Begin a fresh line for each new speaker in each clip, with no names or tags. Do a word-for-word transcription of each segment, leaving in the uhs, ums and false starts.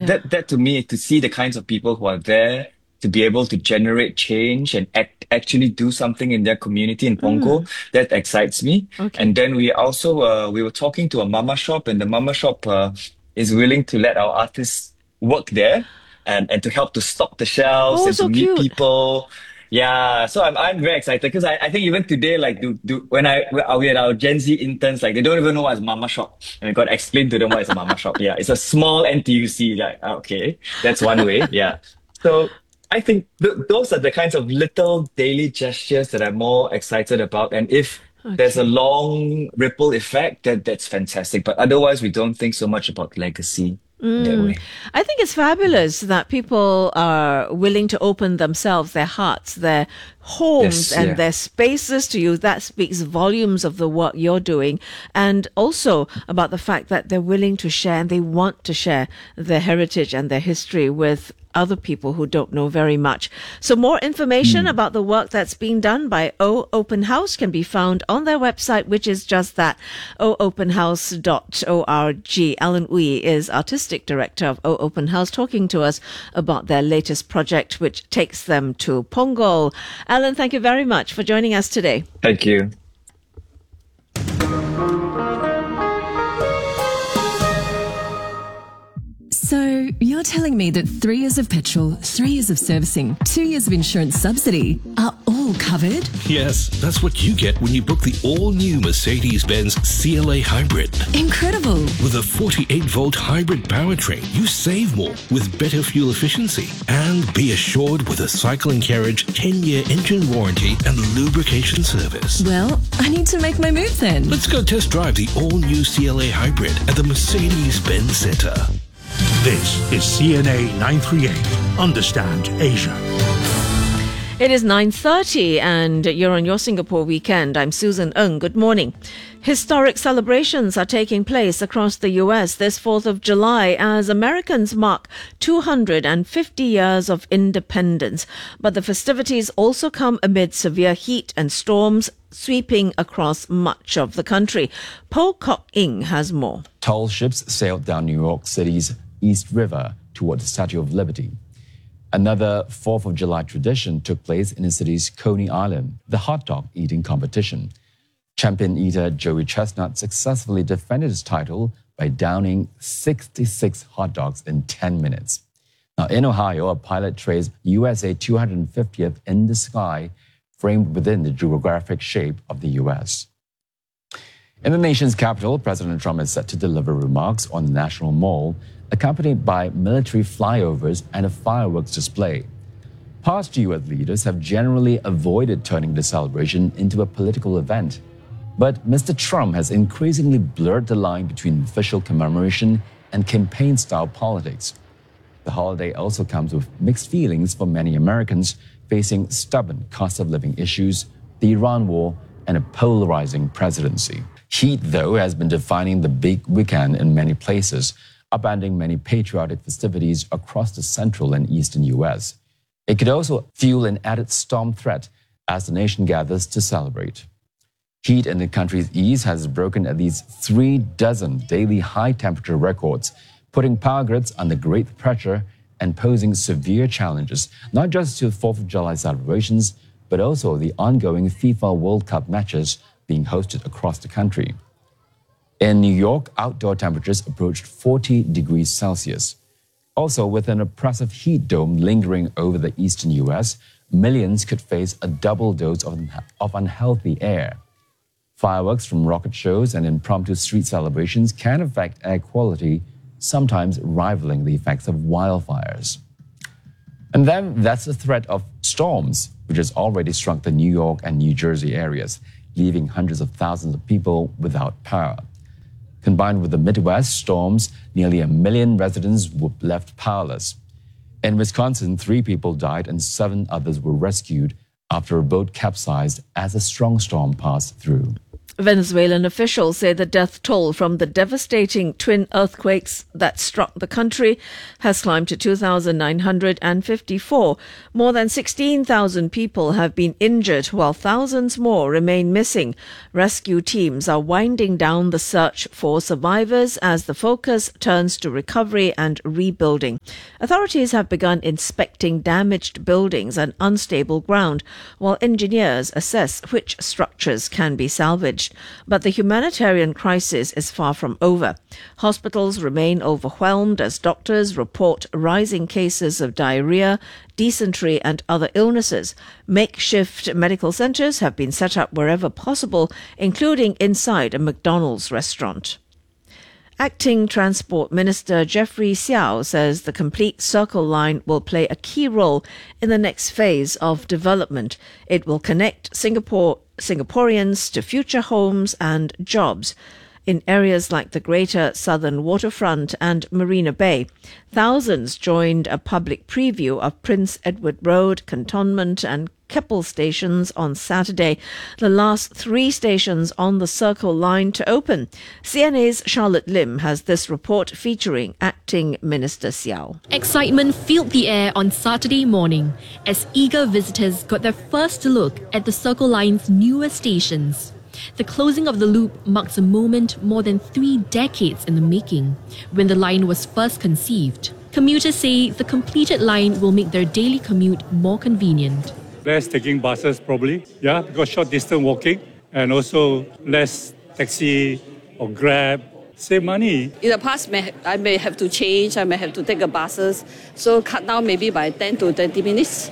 that that to me, to see the kinds of people who are there to be able to generate change and act, actually do something in their community in Pongo, that excites me.
Okay.
And then we also uh, we were talking to a mama shop, and the mama shop uh, is willing to let our artists work there and and to help to stock the shelves
Oh,
and to
so
meet
cute.
people. Yeah, so I'm I'm very excited because I, I think even today, like do do when I we had our Gen Z interns, like they don't even know what is mama shop, and we got to explain to them what is a mama shop. Yeah, it's a small N T U C. Like ah, okay, that's one way. Yeah, so I think th those are the kinds of little daily gestures that I'm more excited about, and if there's a
Okay.
long ripple effect, that that's fantastic. But otherwise, we don't think so much about legacy in that
Mm.
way.
I think it's fabulous that people are willing to open themselves, their hearts, their homes,
Yes,
and
yeah.
their spaces to you. That speaks volumes of the work you're doing. And also about the fact that they're willing to share and they want to share their heritage and their history with other people who don't know very much. So more information
Mm.
about the work that's being done by O Open House can be found on their website, which is just that, o open house dot org. Alan Ooi is Artistic Director of O Open House, talking to us about their latest project, which takes them to Punggol. Alan, thank you very much for joining us today.
Thank you.
So, you're telling me that three years of petrol, three years of servicing, two years of insurance subsidy are all covered?
Yes, that's what you get when you book the all-new Mercedes-Benz C L A Hybrid.
Incredible!
With a forty-eight volt hybrid powertrain, you save more with better fuel efficiency. And be assured with a cycle and carriage ten year engine warranty and lubrication service.
Well, I need to make my move then.
Let's go test drive the all-new C L A Hybrid at the Mercedes-Benz Centre.
This is C N A nine thirty-eight. Understand Asia.
It is nine thirty and you're on your Singapore weekend. I'm Susan Ng. Good morning. Historic celebrations are taking place across the U S this fourth of July as Americans mark two hundred fifty years of independence. But the festivities also come amid severe heat and storms sweeping across much of the country. Po Kok Ing has more.
Tall ships sailed down New York City's East River toward the Statue of Liberty. Another fourth of July tradition took place in the city's Coney Island, the hot dog eating competition. Champion eater Joey Chestnut successfully defended his title by downing sixty-six hot dogs in ten minutes. Now, in Ohio, a pilot traced U S A two hundred fiftieth in the sky, framed within the geographic shape of the U S. In the nation's capital, President Trump is set to deliver remarks on the National Mall, accompanied by military flyovers and a fireworks display. Past U S leaders have generally avoided turning the celebration into a political event. But Mister Trump has increasingly blurred the line between official commemoration and campaign-style politics. The holiday also comes with mixed feelings for many Americans facing stubborn cost of living issues, the Iran war, and a polarizing presidency. Heat, though, has been defining the big weekend in many places, upending many patriotic festivities across the central and eastern U S. It could also fuel an added storm threat as the nation gathers to celebrate. Heat in the country's east has broken at least three dozen daily high-temperature records, putting power grids under great pressure and posing severe challenges, not just to fourth of July celebrations, but also the ongoing FIFA World Cup matches being hosted across the country. In New York, outdoor temperatures approached forty degrees Celsius. Also, with an oppressive heat dome lingering over the eastern U S, millions could face a double dose of, of unhealthy air. Fireworks from rocket shows and impromptu street celebrations can affect air quality, sometimes rivaling the effects of wildfires. And then that's the threat of storms, which has already struck the New York and New Jersey areas, leaving hundreds of thousands of people without power. Combined with the Midwest storms, nearly a million residents were left powerless. In Wisconsin, three people died and seven others were rescued after a boat capsized as a strong storm passed through.
Venezuelan officials say the death toll from the devastating twin earthquakes that struck the country has climbed to two thousand nine hundred fifty-four. More than sixteen thousand people have been injured, while thousands more remain missing. Rescue teams are winding down the search for survivors as the focus turns to recovery and rebuilding. Authorities have begun inspecting damaged buildings and unstable ground, while engineers assess which structures can be salvaged. But the humanitarian crisis is far from over. Hospitals remain overwhelmed as doctors report rising cases of diarrhea, dysentery and other illnesses. Makeshift medical centres have been set up wherever possible, including inside a McDonald's restaurant. Acting Transport Minister Jeffrey Xiao says the complete Circle Line will play a key role in the next phase of development. It will connect Singapore Singaporeans to future homes and jobs in areas like the Greater Southern Waterfront and Marina Bay. Thousands joined a public preview of Prince Edward Road, Cantonment and Keppel stations on Saturday, the last three stations on the Circle Line to open. C N A's Charlotte Lim has this report featuring Acting Minister Xiao.
Excitement filled the air on Saturday morning as eager visitors got their first look at the Circle Line's newer stations. The closing of the loop marks a moment more than three decades in the making, when the line was first conceived. Commuters say the completed line will make their daily commute more convenient.
Less taking buses probably, yeah, because short distance walking, and also less taxi or Grab. Save money.
In the past, may, I may have to change, I may have to take a buses, so cut down maybe by ten to twenty minutes.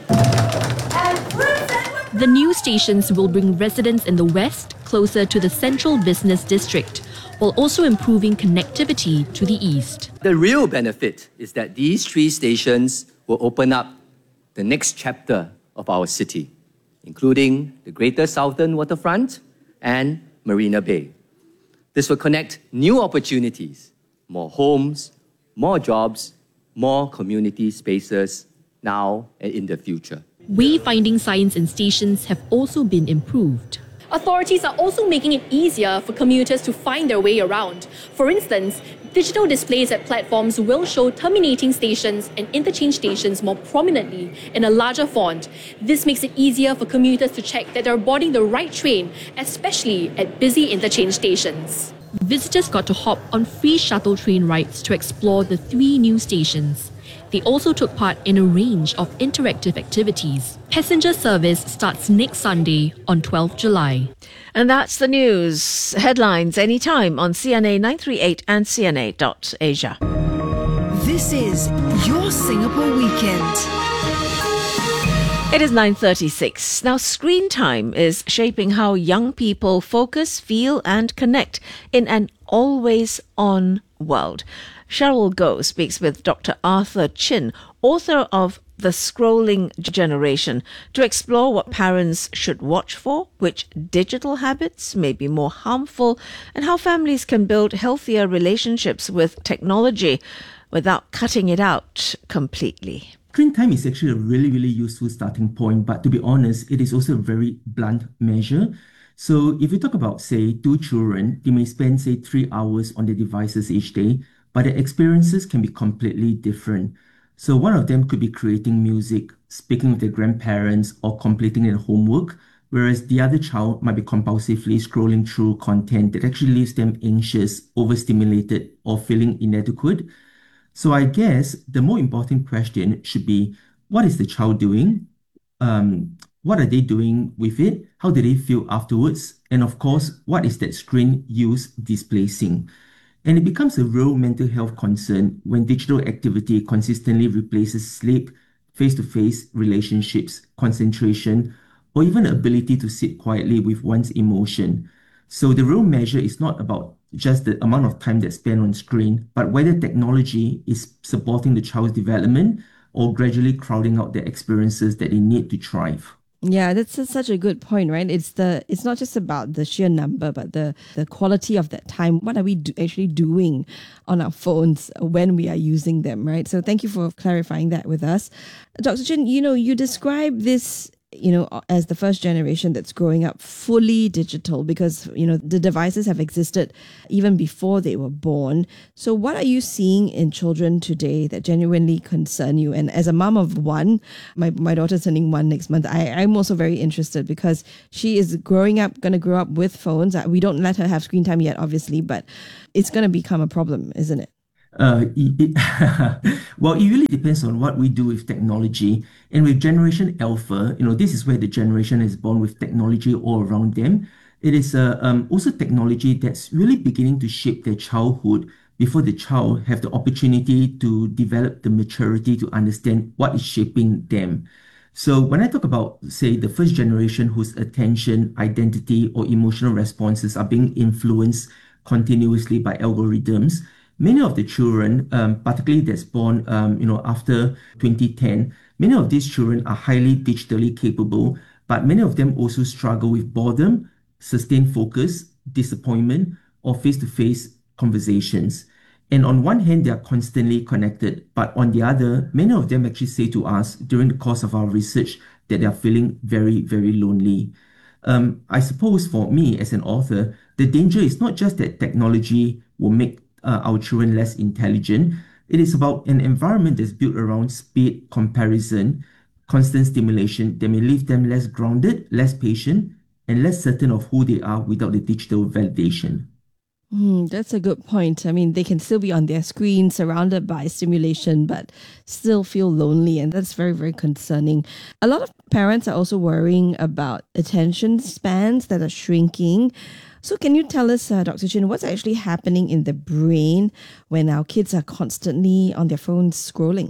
The new stations will bring residents in the west closer to the central business district, while also improving connectivity to the east.
The real benefit is that these three stations will open up the next chapter of our city, including the Greater Southern Waterfront and Marina Bay. This will connect new opportunities, more homes, more jobs, more community spaces now and in the future.
Wayfinding signs in stations have also been improved. Authorities are also making it easier for commuters to find their way around. For instance, digital displays at platforms will show terminating stations and interchange stations more prominently in a larger font. This makes it easier for commuters to check that they're boarding the right train, especially at busy interchange stations. Visitors got to hop on free shuttle train rides to explore the three new stations. They also took part in a range of interactive activities. Passenger service starts next Sunday on twelfth July.
And that's the news. Headlines anytime on C N A nine three eight and C N A dot asia.
This is your Singapore Weekend.
It is nine thirty-six. Now, screen time is shaping how young people focus, feel and connect in an always-on world. Cheryl Goh speaks with Doctor Arthur Chin, author of The Scrolling Generation, to explore what parents should watch for, which digital habits may be more harmful, and how families can build healthier relationships with technology without cutting it out completely.
Screen time is actually a really, really useful starting point, but to be honest, it is also a very blunt measure. So if you talk about, say, two children, they may spend, say, three hours on their devices each day, but the experiences can be completely different. So one of them could be creating music, speaking with their grandparents, or completing their homework, whereas the other child might be compulsively scrolling through content that actually leaves them anxious, overstimulated, or feeling inadequate. So I guess the more important question should be, what is the child doing? Um, what are they doing with it? How do they feel afterwards? And of course, what is that screen use displacing? And it becomes a real mental health concern when digital activity consistently replaces sleep, face-to-face relationships, concentration, or even the ability to sit quietly with one's emotion. So the real measure is not about just the amount of time that's spent on screen, but whether technology is supporting the child's development or gradually crowding out the experiences that they need to thrive.
Yeah, that's a, such a good point, right? It's the it's not just about the sheer number, but the, the quality of that time. What are we do, actually doing on our phones when we are using them, right? So thank you for clarifying that with us. Doctor Chin, you know, you describe this you know, as the first generation that's growing up fully digital, because, you know, the devices have existed even before they were born. So what are you seeing in children today that genuinely concern you? And as a mom of one, my, my daughter's turning one next month, I, I'm also very interested because she is growing up, going to grow up with phones. We don't let her have screen time yet, obviously, but it's going to become a problem, isn't it?
Uh, it, well, it really depends on what we do with technology. And with Generation Alpha, you know, this is where the generation is born with technology all around them. It is uh, um, also technology that's really beginning to shape their childhood before the child have the opportunity to develop the maturity to understand what is shaping them. So when I talk about, say, the first generation whose attention, identity, or emotional responses are being influenced continuously by algorithms, many of the children, um, particularly that's born, um, you know, after twenty ten, many of these children are highly digitally capable, but many of them also struggle with boredom, sustained focus, disappointment, or face-to-face conversations. And on one hand, they are constantly connected, but on the other, many of them actually say to us during the course of our research that they are feeling very, very lonely. Um, I suppose for me as an author, the danger is not just that technology will make Uh, our children less intelligent. It is about an environment that's built around speed, comparison, constant stimulation that may leave them less grounded, less patient, and less certain of who they are without the digital validation.
Mm, that's a good point. I mean, they can still be on their screen, surrounded by stimulation, but still feel lonely, and that's very, very concerning. A lot of parents are also worrying about attention spans that are shrinking. So can you tell us, uh, Doctor Chin, what's actually happening in the brain when our kids are constantly on their phones scrolling?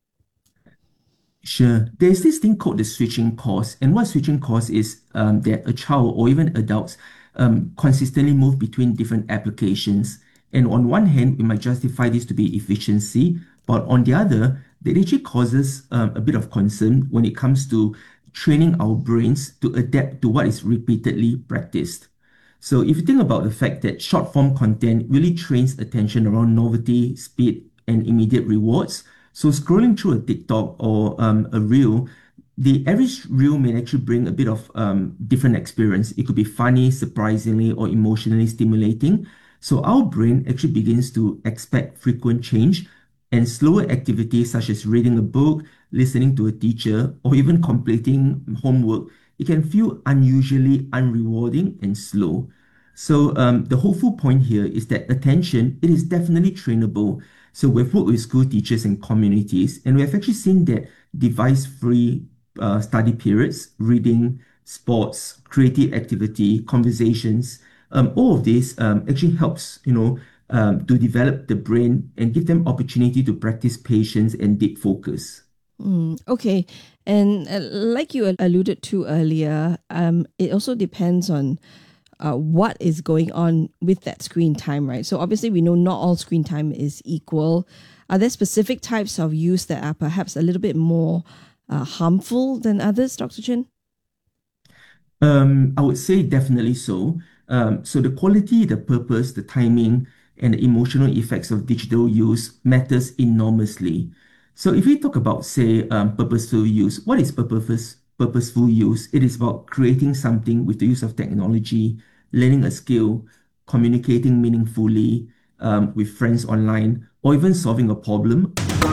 Sure. There's this thing called the switching cost. And what switching cost is um, that a child or even adults um, consistently move between different applications. And on one hand, we might justify this to be efficiency, but on the other, that actually causes um, a bit of concern when it comes to training our brains to adapt to what is repeatedly practiced. So if you think about the fact that short form content really trains attention around novelty, speed, and immediate rewards. So scrolling through a TikTok or um, a reel, the average reel may actually bring a bit of um, different experience. It could be funny, surprisingly, or emotionally stimulating. So our brain actually begins to expect frequent change, and slower activities such as reading a book, listening to a teacher, or even completing homework, it can feel unusually unrewarding and slow. So um, the hopeful point here is that attention, it is definitely trainable. So we've worked with school teachers and communities, and we have actually seen that device-free uh, study periods, reading, sports, creative activity, conversations, um, all of this um, actually helps, you know, um, to develop the brain and give them opportunity to practice patience and deep focus.
Mm, okay. And uh, like you alluded to earlier, um, it also depends on uh, what is going on with that screen time, right? So obviously we know not all screen time is equal. Are there specific types of use that are perhaps a little bit more uh, harmful than others, Doctor Chin?
Um, I would say definitely so. Um, so the quality, the purpose, the timing, and the emotional effects of digital use matters enormously. So if we talk about, say, um, purposeful use, what is purpose, purposeful use? It is about creating something with the use of technology, learning a skill, communicating meaningfully um, with friends online, or even solving a problem.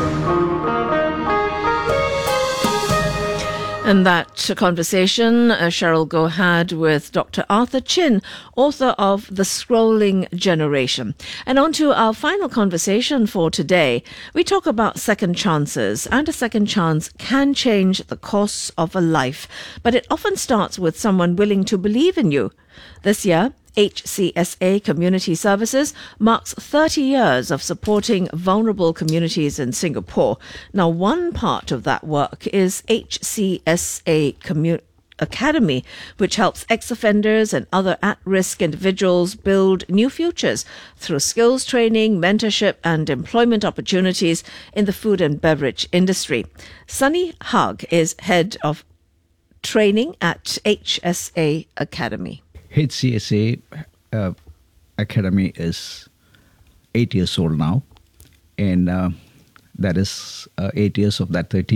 And that conversation uh, Cheryl Goh had with Doctor Arthur Chin, author of The Scrolling Generation. And on to our final conversation for today. We talk about second chances, and a second chance can change the course of a life, but it often starts with someone willing to believe in you. This year, H C S A Community Services marks thirty years of supporting vulnerable communities in Singapore. Now, one part of that work is H C S A Community Academy, which helps ex-offenders and other at-risk individuals build new futures through skills training, mentorship and employment opportunities in the food and beverage industry. Sunny Hug is head of training at H C S A Academy.
H C S A uh, Academy is eight years old now, and uh, that is uh, eight years of that thirty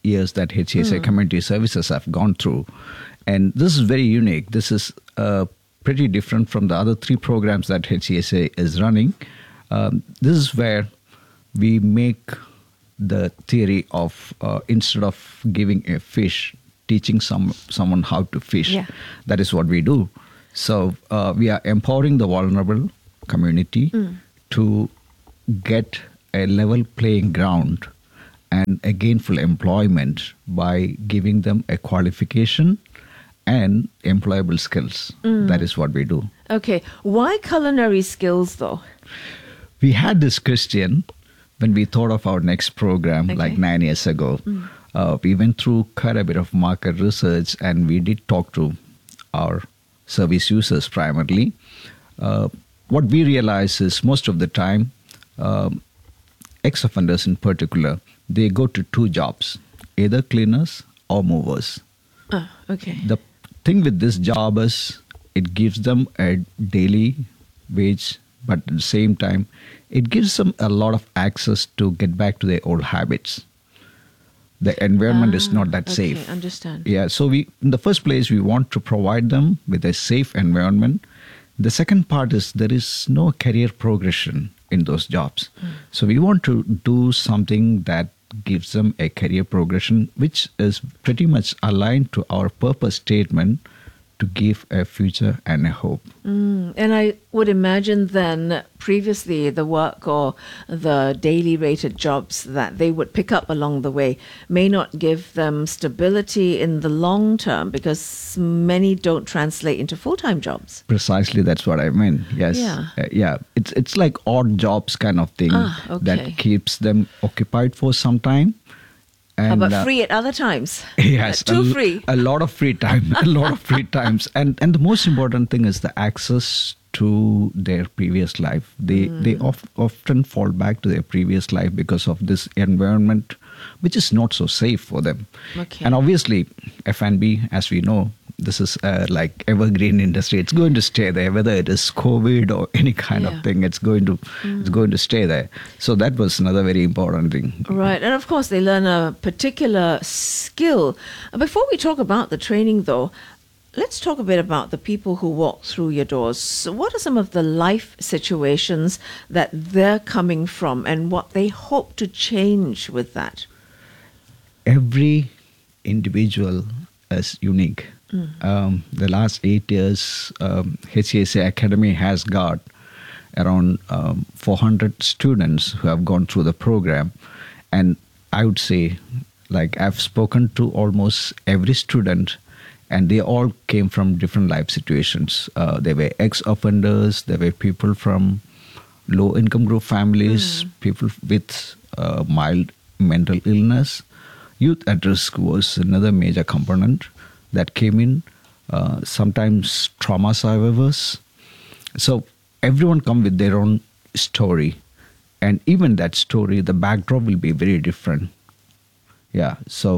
years that H E S A
Mm.
Community Services have gone through. And this is very unique. This is uh, pretty different from the other three programs that H E S A is running. Um, this is where we make the theory of uh, instead of giving a fish, teaching some someone how to fish.
Yeah.
That is what we do. So uh, we are empowering the vulnerable community
Mm.
to get a level playing ground and a gainful employment by giving them a qualification and employable skills.
Mm.
That is what we do.
Okay. Why culinary skills, though?
We had this question when we thought of our next program
Okay.
like nine years ago.
Mm.
Uh, we went through quite a bit of market research and we did talk to our service users primarily. Uh, what we realize is most of the time, um, ex-offenders in particular, they go to two jobs, either cleaners or movers.
Oh, okay.
The thing with this job is it gives them a daily wage, but at the same time, it gives them a lot of access to get back to their old habits. The environment is not that
okay,
safe.
understand.
Yeah, so we, in the first place, we want to provide them with a safe environment. The second part is there is no career progression in those jobs. So we want to do something that gives them a career progression, which is pretty much aligned to our purpose statement to give a future and a hope.
Mm, and I would imagine then previously the work or the daily rated jobs that they would pick up along the way may not give them stability in the long term because many don't translate into full-time jobs.
Precisely, that's what I meant. Yes,
Yeah.
Uh, yeah. It's it's like odd jobs kind of thing
Ah, okay.
that keeps them occupied for some time.
How about
uh,
free at other times?
Yes,
Too
a,
free.
A lot of free time, a lot of free times, and and the most important thing is the access to their previous life. They
Mm.
they of, often fall back to their previous life because of this environment, which is not so safe for them.
Okay.
And obviously, F and B, as we know, this is uh, like evergreen industry. It's going to stay there, whether it is COVID or any kind
Yeah.
of thing. It's going to it's going to stay there. So that was another very important thing.
Right, and of course they learn a particular skill. Before we talk about the training though, let's talk a bit about the people who walk through your doors. So what are some of the life situations that they're coming from and what they hope to change with that?
Every individual is unique. Um, the last eight years, um, H E S A Academy has got around um, four hundred students who have gone through the program. And I would say, like, I've spoken to almost every student, and they all came from different life situations. Uh, they were ex-offenders, there were people from low-income group families, people with uh, mild mental illness. Youth at risk was another major component that came in, uh, sometimes trauma survivors. So everyone come with their own story. And even that story, the backdrop will be very different. Yeah, so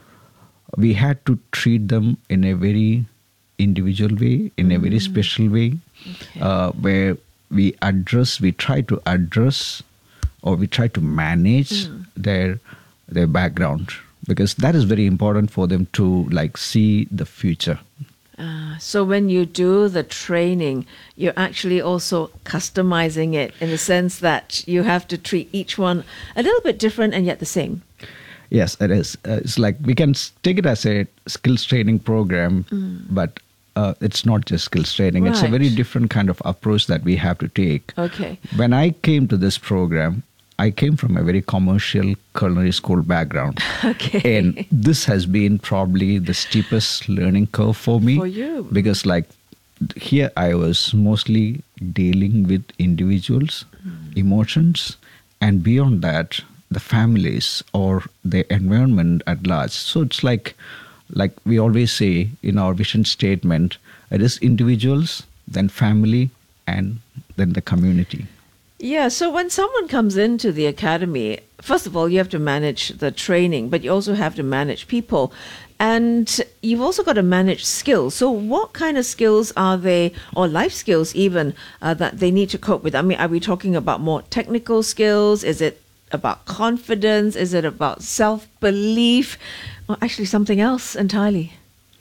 we had to treat them in a very individual way, in a very special way, uh, where we address, we try to address, or we try to manage their their background, because that is very important for them to like see the future.
Uh, so when you do the training, you're actually also customizing it in the sense that you have to treat each one a little bit different and yet the same.
Yes, it is. Uh, it's like we can s- take it as a skills training program,
Mm.
but uh, it's not just skills training. It's a
Right.
very different kind of approach that we have to take.
Okay.
When I came to this program, I came from a very commercial culinary school background.
Okay.
And this has been probably the steepest learning curve for me.
For you.
Because like here I was mostly dealing with individuals, emotions, and beyond that, the families or the environment at large. So it's like, like we always say in our vision statement, it is individuals, then family, and then the community.
Yeah, so when someone comes into the academy, first of all, you have to manage the training, but you also have to manage people. And you've also got to manage skills. So what kind of skills are they, or life skills even, uh, that they need to cope with? I mean, are we talking about more technical skills? Is it about confidence? Is it about self-belief? Or actually something else entirely?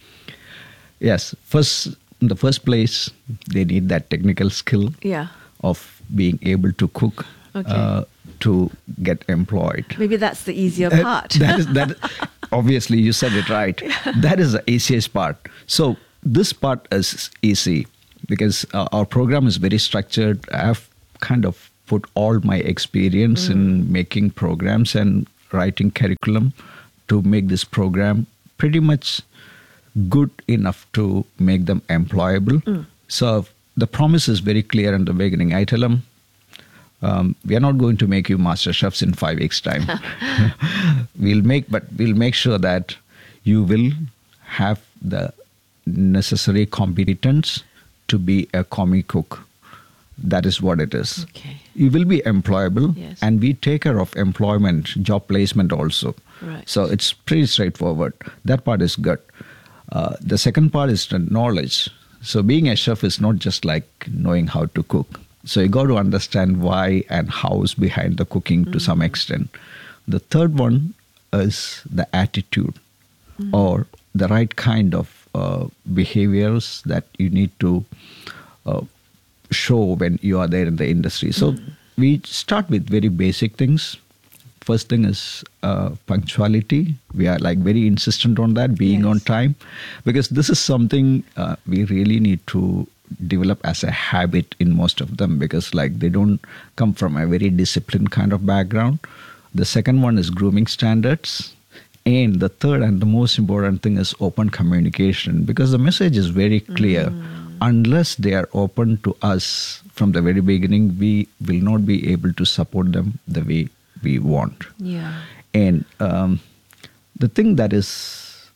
Yes. First, in the first place, they need that technical skill
Yeah.
of being able to cook
Okay.
uh, to get employed.
Maybe that's the easier
Uh,
part.
that is that. Obviously, you said it right. That is the easiest part. So this part is easy because uh, our program is very structured. I have kind of put all my experience
Mm.
in making programs and writing curriculum to make this program pretty much good enough to make them employable.
Mm.
So the promise is very clear in the beginning. I tell them, um, we are not going to make you master chefs in five weeks' time. we'll make, but we'll make sure that you will have the necessary competence to be a commie cook. That is what it is.
Okay.
You will be employable,
Yes.
and we take care of employment, job placement also.
Right.
So it's pretty straightforward. That part is good. Uh, the second part is the knowledge. So being a chef is not just like knowing how to cook. So you got to understand why and how's behind the cooking to some extent. The third one is the attitude or the right kind of uh, behaviors that you need to uh, show when you are there in the industry. So we start with very basic things. First thing is uh, punctuality. We are like very insistent on that, being on time, because this is something uh, we really need to develop as a habit in most of them, because like they don't come from a very disciplined kind of background. The second one is grooming standards. And the third and the most important thing is open communication, because the message is very clear. Unless they are open to us from the very beginning, we will not be able to support them the way we want.
Yeah.
And um, the thing that is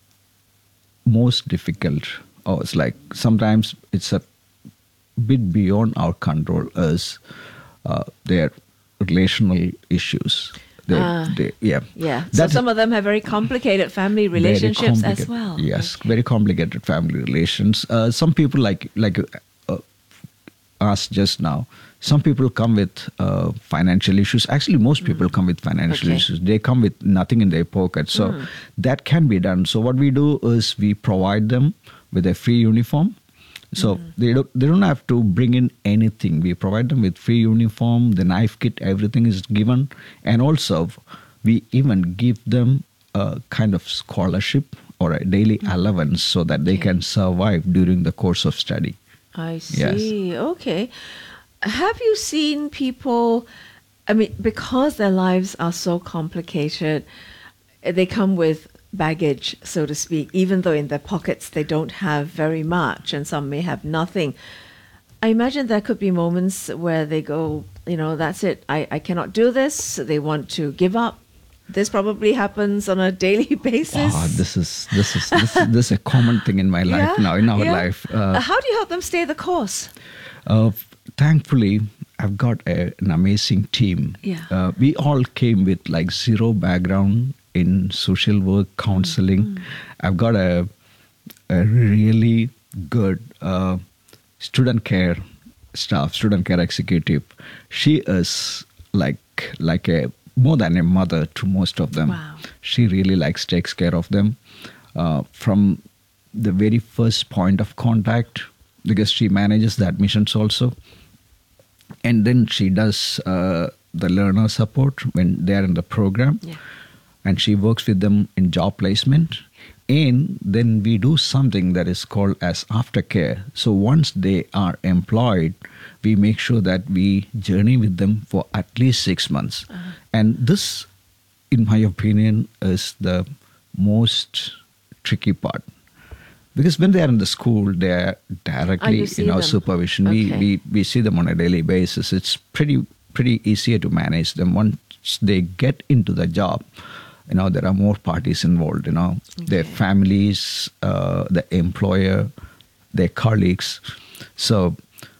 most difficult, or it's like sometimes it's a bit beyond our control, is uh, their relational issues. They,
Ah.
they, yeah.
Yeah. So
That's
some of them have very complicated family
very
relationships as
complicated-
well.
Yes, very complicated family relations. Uh, some people, like like uh, asked just now, some people come with uh, financial issues. Actually, most people come with financial
Okay.
issues. They come with nothing in their pocket. So
Mm.
that can be done. So what we do is we provide them with a free uniform. So they don't they don't have to bring in anything. We provide them with free uniform, the knife kit, everything is given, and also we even give them a kind of scholarship or a daily allowance so that they can survive during the course of study.
I
Yes.
see. Okay. Have you seen people, I mean, because their lives are so complicated, they come with baggage, so to speak, even though in their pockets they don't have very much and some may have nothing. I imagine there could be moments where they go, you know, that's it, I, I cannot do this. They want to give up. This probably happens on a daily basis.
Ah, this is this is this, is- this is a common thing in my life
Yeah,
now, in our
yeah.
life. Uh,
How do you help them stay the course?
Uh, thankfully, I've got a, an amazing team.
Yeah.
Uh, we all came with like zero background in social work, counseling. I've got a, a really good uh, student care staff, student care executive. She is like like a more than a mother to most of them.
Wow.
She really likes takes care of them uh, from the very first point of contact, because she manages the admissions also, and then she does uh, the learner support when they are in the program,
Yeah.
and she works with them in job placement. And then we do something that is called as aftercare. So once they are employed, we make sure that we journey with them for at least six months. And this, in my opinion, is the most tricky part. Because when they are in the school, they are
Ah,
directly
you see
in our
them.
supervision. We,
Okay.
we we see them on a daily basis. It's pretty pretty easier to manage them. Once they get into the job, you know, there are more parties involved, you know, their families, uh, the employer, their colleagues. So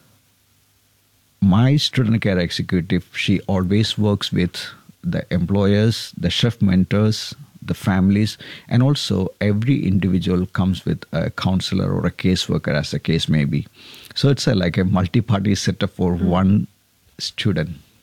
my student care executive, she always works with the employers, the chef mentors, the families, and also every individual comes with a counselor or a caseworker, as the case may be. So it's a, like a multi-party setup for one student.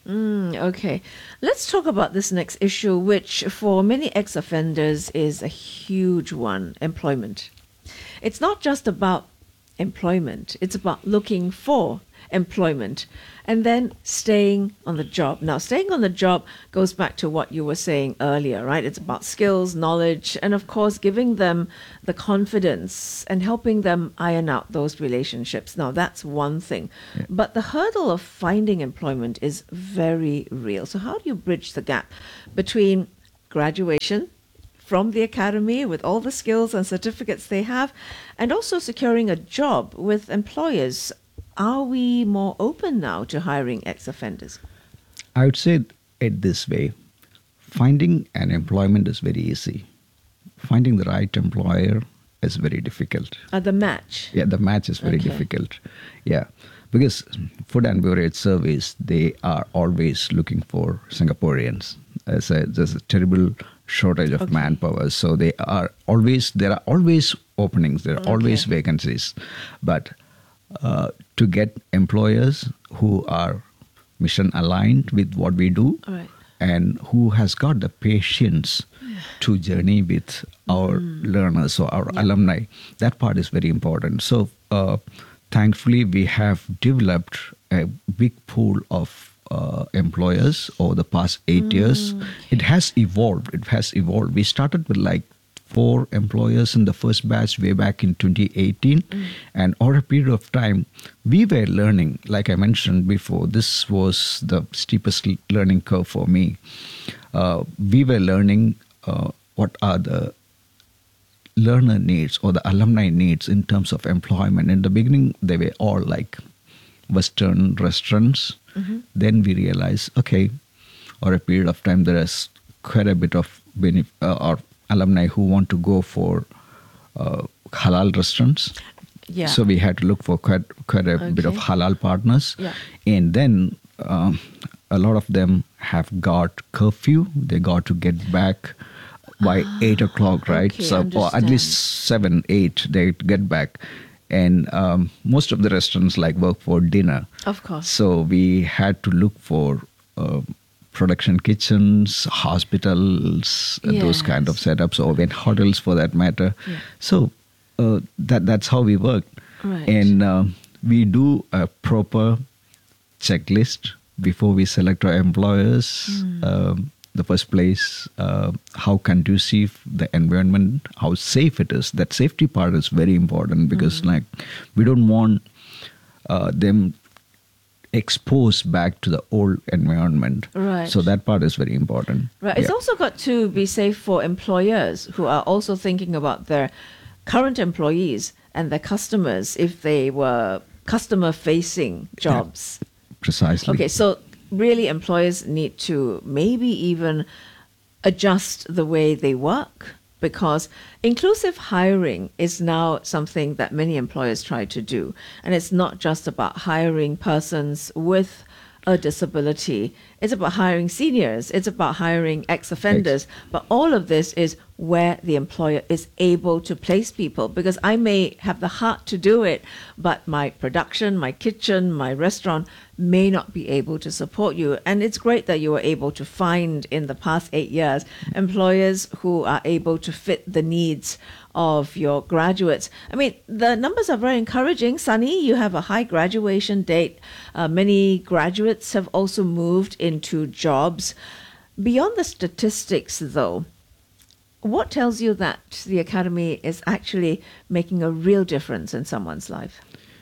Mm, okay. Let's talk about this next issue, which for many ex-offenders is a huge one, employment. It's not just about employment, it's about looking for employment and then staying on the job. Now, staying on the job goes back to what you were saying earlier, right? It's about skills, knowledge, and of course, giving them the confidence and helping them iron out those relationships. Now, that's one thing. Yeah. But the hurdle of finding employment is very real. So how do you bridge the gap between graduation from the academy with all the skills and certificates they have, and also securing a job with employers? Are we more open now to hiring ex-offenders?
I would say it this way. Finding an employment is very easy. Finding the right employer is very difficult.
Uh, the match?
Yeah, the match is very
Okay.
difficult. Yeah, because Food and Beverage Service, they are always looking for Singaporeans. There's a, there's a terrible shortage of
Okay.
manpower. So they are always, there are always openings, there are
Okay.
always vacancies. But uh, to get employers who are mission aligned with what we do,
All right.
and who has got the patience to journey with our learners or our alumni, that part is very important. So uh, thankfully, we have developed a big pool of uh, employers over the past eight years. It has evolved. It has evolved. We started with like four employers in the first batch way back in twenty eighteen. And over a period of time, we were learning, like I mentioned before, this was the steepest l- learning curve for me. Uh, we were learning uh, what are the learner needs or the alumni needs in terms of employment. In the beginning, they were all like Western restaurants.
Mhm.
Then we realized, okay, over a period of time, there is quite a bit of benef- uh, or alumni who want to go for uh, halal restaurants.
Yeah.
So we had to look for quite quite a bit of
Okay.
halal partners.
Yeah.
And then um, a lot of them have got curfew. They got to get back by eight o'clock, right?
okay,
so or at
understand.
least seven, eight, they get back. And um, most of the restaurants like work for dinner.
Of course.
So we had to look for uh, production kitchens, hospitals, uh, those kind of setups, or even hotels for that matter.
Yeah.
So uh, that that's how we work.
Right.
And uh, we do a proper checklist before we select our employers.
Mm.
Um, the first place, uh, how conducive the environment, how safe it is. That safety part is very important because, like, we don't want uh, them exposed back to the old environment.
Right.
So that part is very important.
Right. It's
Yeah.
also got to be safe for employers who are also thinking about their current employees and their customers if they were customer facing jobs.
Precisely.
Okay, so really employers need to maybe even adjust the way they work, because inclusive hiring is now something that many employers try to do. And it's not just about hiring persons with a disability. It's about hiring seniors. It's about hiring ex-offenders. But all of this is where the employer is able to place people, because I may have the heart to do it, but my production, my kitchen, my restaurant may not be able to support you. And it's great that you were able to find in the past eight years employers who are able to fit the needs of your graduates. I mean, the numbers are very encouraging. Sunny, you have a high graduation date. Uh, many graduates have also moved into jobs. Beyond the statistics, though, what tells you that the Academy is actually making a real difference in someone's life?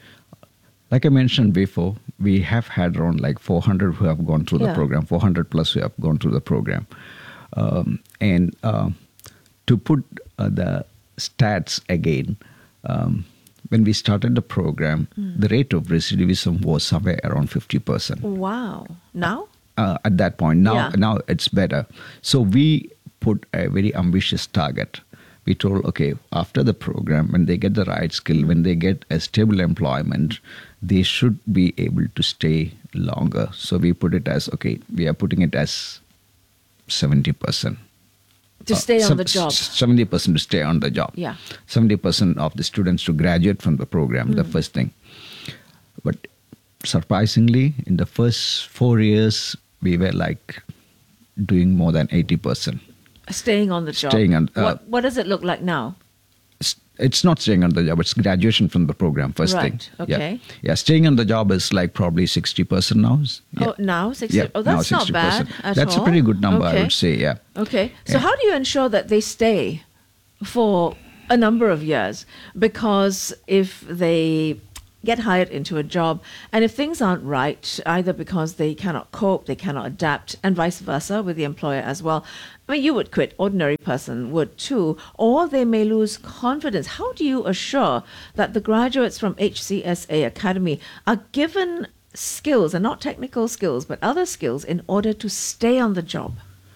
Like I mentioned before, we have had around like four hundred who have gone through
Yeah.
the program, four hundred plus who have gone through the program. Um, and uh, to put uh, the stats again, um, when we started the program,
Mm.
the rate of recidivism was somewhere around fifty percent.
Wow. Now?
Uh, at that point. Now,
Yeah.
now it's better. So we put a very ambitious target. We told, okay, after the program, when they get the right skill, when they get a stable employment, they should be able to stay longer. So we put it as, okay, we are putting it as seventy percent.
To stay on
sev-
the job.
seventy percent to stay on the job.
Yeah.
seventy percent of the students to graduate from the program, the
Mm.
first thing. But surprisingly, in the first four years, we were like doing more than eighty percent.
Staying on the job.
Staying on. Uh,
what, what does it look like now?
It's not staying on the job. It's graduation from the program, first
right.
thing.
Okay.
Yeah. yeah, staying on the job is like probably sixty percent now. Yeah.
Oh, now sixty?
Yeah,
oh, that's
now
not bad at
That's
all.
a pretty good number,
okay.
I would say, yeah.
Okay. So
yeah.
how do you ensure that they stay for a number of years? Because if they get hired into a job, and if things aren't right, either because they cannot cope, they cannot adapt, and vice versa with the employer as well, I mean, you would quit, ordinary person would too, or they may lose confidence. How do you assure that the graduates from H C S A Academy are given skills, and not technical skills, but other skills in order to stay on the job?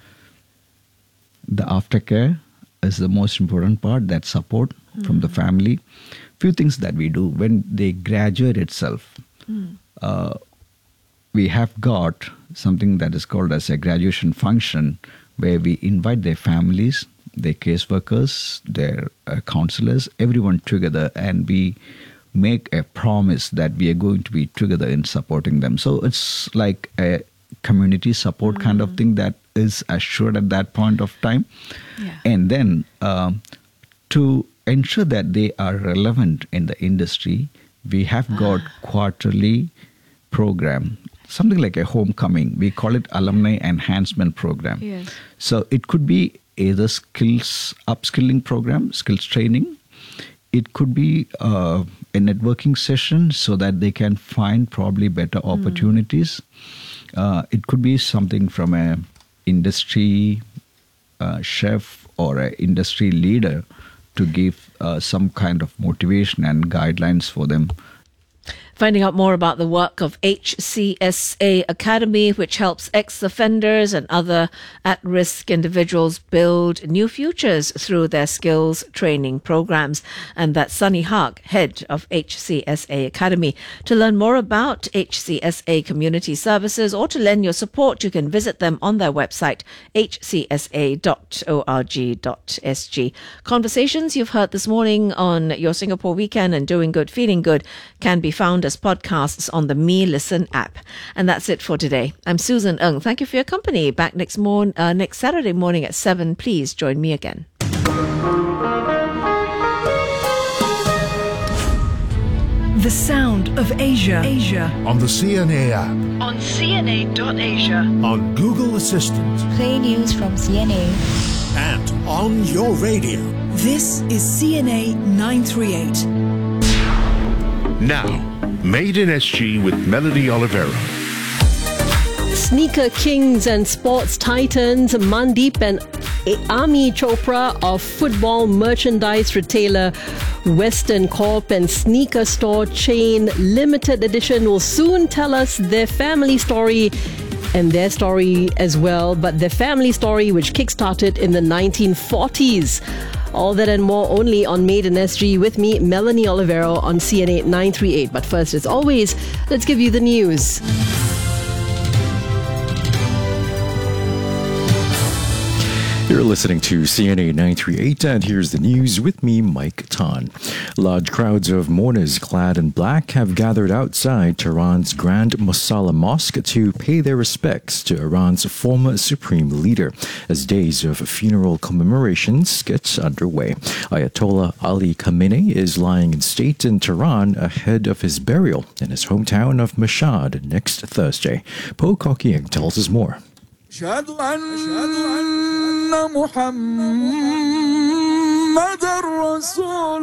The aftercare is the most important part, that support mm. from the family. Few things that we do when they graduate itself. Mm. Uh, we have got something that is called as a graduation function, where we invite their families, their caseworkers, their uh, counselors, everyone together, and we make a promise that we are going to be together in supporting them. So it's like a community support mm. kind of thing that is assured at that point of time.
Yeah.
And then um, to ensure that they are relevant in the industry, we have got ah. quarterly program, something like a homecoming. We call it Alumni Enhancement Program.
Yes.
So it could be either skills upskilling program, skills training. It could be uh, a networking session so that they can find probably better opportunities. Mm. Uh, it could be something from a industry uh, chef or an industry leader to give uh, some kind of motivation and guidelines for them.
Finding out more about the work of H C S A Academy, which helps ex-offenders and other at-risk individuals build new futures through their skills training programs. And that's Sunny Hark, head of H C S A Academy. To learn more about H C S A Community Services or to lend your support, you can visit them on their website, h c s a dot org dot s g. Conversations you've heard this morning on Your Singapore Weekend and Doing Good, Feeling Good can be found as podcasts on the Me Listen app. And that's it for today. I'm Susan Ng. Thank you for your company. Back next morning, uh, next Saturday morning at seven. Please join me again.
The sound of Asia. Asia.
On the C N A app.
On C N A dot asia.
On Google Assistant.
Play news from C N A.
And on your radio.
This is C N A nine three eight.
Now, Made in S G with Melanie Olivero.
Sneaker kings and sports titans Mandeep and Ami Chopra of football merchandise retailer Western Corp and sneaker store chain Limited Edition will soon tell us their family story and their story as well, but their family story which kickstarted in the nineteen forties. All that and more only on Made in S G with me, Melanie Olivero on C N A nine three eight. But first, as always, let's give you the news.
You're listening to C N A nine three eight, and here's the news with me, Mike Tan. Large crowds of mourners clad in black have gathered outside Tehran's Grand Mosalla Mosque to pay their respects to Iran's former supreme leader as days of funeral commemorations get underway. Ayatollah Ali Khamenei is lying in state in Tehran ahead of his burial in his hometown of Mashhad next Thursday. Po Kokying tells us more.
أشهد أن محمد رسول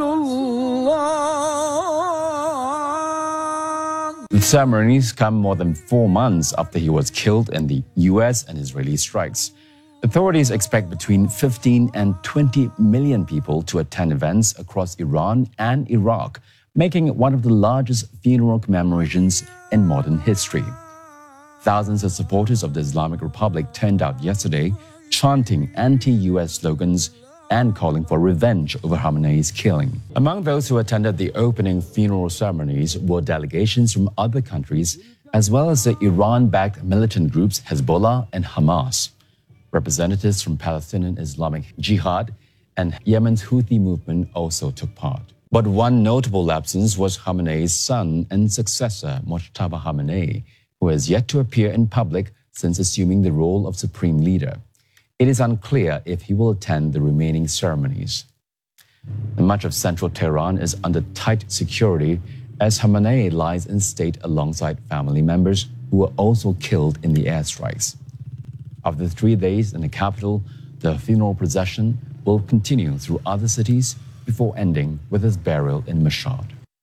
الله.
The ceremonies come more than four months after he was killed in the U S and Israeli strikes. Authorities expect between fifteen and twenty million people to attend events across Iran and Iraq, making it one of the largest funeral commemorations in modern history. Thousands of supporters of the Islamic Republic turned out yesterday, chanting anti-U S slogans and calling for revenge over Khamenei's killing. Among those who attended the opening funeral ceremonies were delegations from other countries, as well as the Iran-backed militant groups Hezbollah and Hamas. Representatives from Palestinian Islamic Jihad and Yemen's Houthi movement also took part. But one notable absence was Khamenei's son and successor, Mojtaba Khamenei, who has yet to appear in public since assuming the role of supreme leader. It is unclear if he will attend the remaining ceremonies. And much of central Tehran is under tight security as Khamenei lies in state alongside family members who were also killed in the airstrikes. After three days in the capital, the funeral procession will continue through other cities before ending with his burial in Mashhad.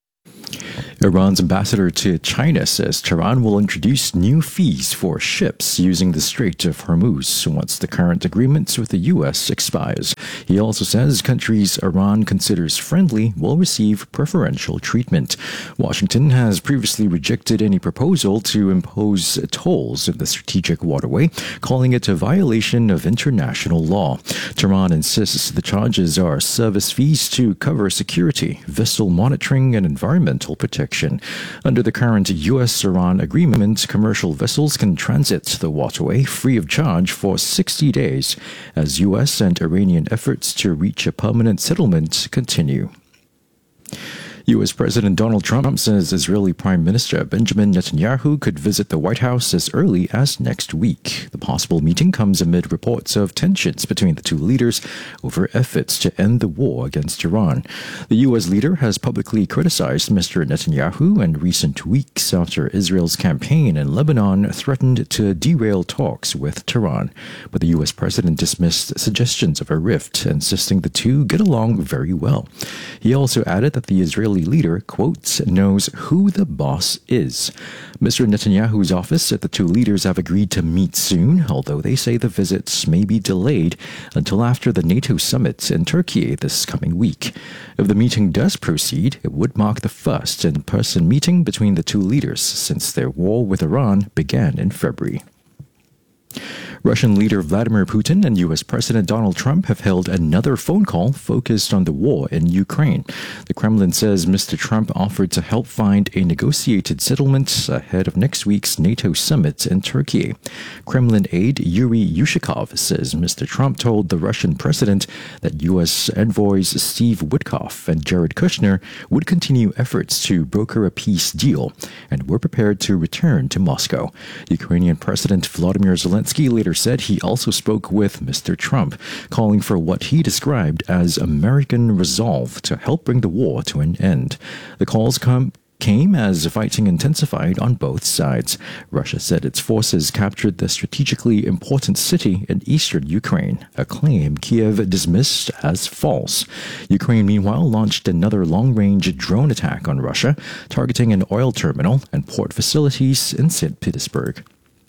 Iran's ambassador to China says Tehran will introduce new fees for ships using the Strait of Hormuz once the current agreements with the U S expires. He also says countries Iran considers friendly will receive preferential treatment. Washington has previously rejected any proposal to impose tolls in the strategic waterway, calling it a violation of international law. Tehran insists the charges are service fees to cover security, vessel monitoring, and environmental protection. Under the current U S Iran agreement, commercial vessels can transit the waterway free of charge for sixty days as U S and Iranian efforts to reach a permanent settlement continue. U S President Donald Trump says Israeli Prime Minister Benjamin Netanyahu could visit the White House as early as next week. The possible meeting comes amid reports of tensions between the two leaders over efforts to end the war against Iran. The U S leader has publicly criticized Mister Netanyahu in recent weeks after Israel's campaign in Lebanon threatened to derail talks with Tehran. But the U S president dismissed suggestions of a rift, insisting the two get along very well. He also added that the Israeli leader, quotes, knows who the boss is. Mister Netanyahu's office said the two leaders have agreed to meet soon, although they say the visits may be delayed until after the NATO summit in Turkey this coming week. If the meeting does proceed, it would mark the first in-person meeting between the two leaders since their war with Iran began in February. Russian leader Vladimir Putin and U S President Donald Trump have held another phone call focused on the war in Ukraine. The Kremlin says Mister Trump offered to help find a negotiated settlement ahead of next week's NATO summit in Turkey. Kremlin aide Yuri Yushakov says Mister Trump told the Russian president that U S envoys Steve Witkoff and Jared Kushner would continue efforts to broker a peace deal and were prepared to return to Moscow. Ukrainian President Volodymyr Zelensky later said he also spoke with Mister Trump, calling for what he described as American resolve to help bring the war to an end. The calls come came as fighting intensified on both sides. Russia said its forces captured the strategically important city in eastern Ukraine, a claim Kiev dismissed as false. Ukraine, meanwhile, launched another long-range drone attack on Russia, targeting an oil terminal and port facilities in Saint Petersburg.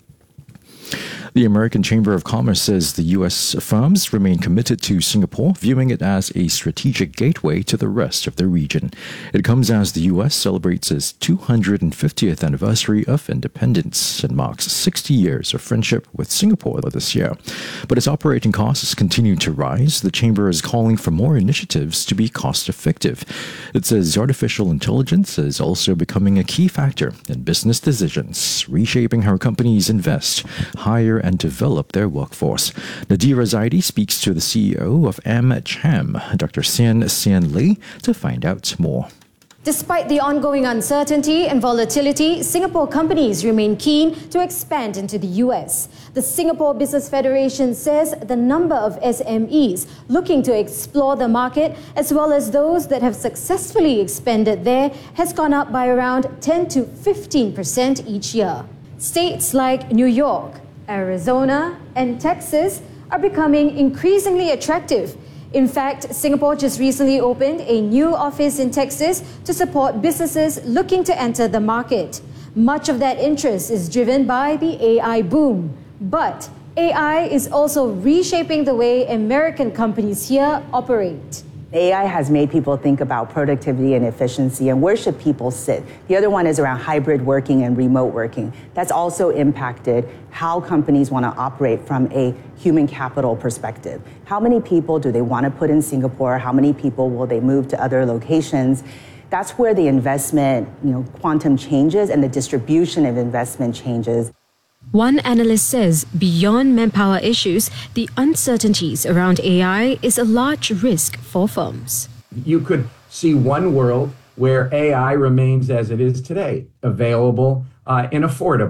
The American Chamber of Commerce says the U S firms remain committed to Singapore, viewing it as a strategic gateway to the rest of the region. It comes as the U S celebrates its two hundred fiftieth anniversary of independence and marks sixty years of friendship with Singapore this year. But as operating costs continue to rise, the Chamber is calling for more initiatives to be cost-effective. It says artificial intelligence is also becoming a key factor in business decisions, reshaping how companies invest, hire, and develop their workforce. Nadira Zaidi speaks to the C E O of AmCham, Doctor Sian Sian Lee, to find out more.
Despite the ongoing uncertainty and volatility, Singapore companies remain keen to expand into the U S. The Singapore Business Federation says the number of S M Es looking to explore the market, as well as those that have successfully expanded there, has gone up by around ten to fifteen percent each year. States like New York, Arizona, and Texas are becoming increasingly attractive. In fact, Singapore just recently opened a new office in Texas to support businesses looking to enter the market. Much of that interest is driven by the A I boom. But A I is also reshaping the way American companies here operate.
A I has made people think about productivity and efficiency and where should people sit. The other one is around hybrid working and remote working. That's also impacted how companies want to operate from a human capital perspective. How many people do they want to put in Singapore? How many people will they move to other locations? That's where the investment, you know, quantum changes and the distribution of investment changes.
One analyst says beyond manpower issues, the uncertainties around A I is a large risk for firms.
You could see one world where A I remains as it is today, available uh, and affordable.